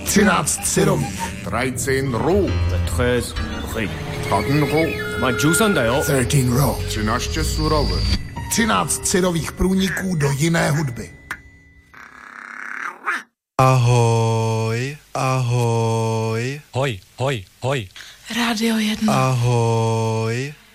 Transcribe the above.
13 syrových. 13 roh. 13 roh. 13 roh. 13 raw. 13 surové. 13 syrových průniků do jiné hudby. Ahoj, ahoj. Hoj, hoj, hoj. Rádio 1. Ahoj.